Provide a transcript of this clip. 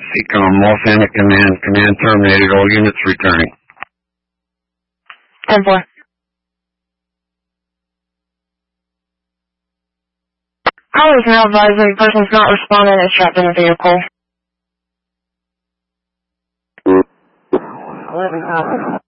Seacom, Los Angeles Command. Command terminated. All units returning. 10-4. Callers now advising person's not responding is trapped in a vehicle. 11